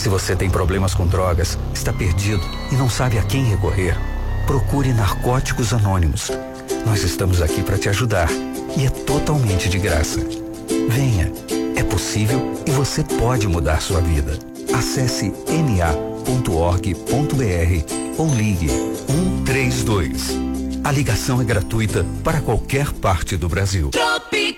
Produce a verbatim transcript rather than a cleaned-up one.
Se você tem problemas com drogas, está perdido e não sabe a quem recorrer, procure Narcóticos Anônimos. Nós estamos aqui para te ajudar e é totalmente de graça. Venha, é possível e você pode mudar sua vida. Acesse n a ponto org ponto b r ou ligue um três dois. A ligação é gratuita para qualquer parte do Brasil. Tropical.